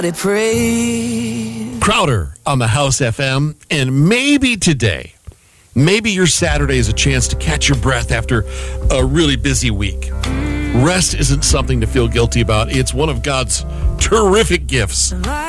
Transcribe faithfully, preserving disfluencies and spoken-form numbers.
Crowder on the House F M, and maybe today, maybe your Saturday is a chance to catch your breath after a really busy week. Rest isn't something to feel guilty about. It's one of God's terrific gifts.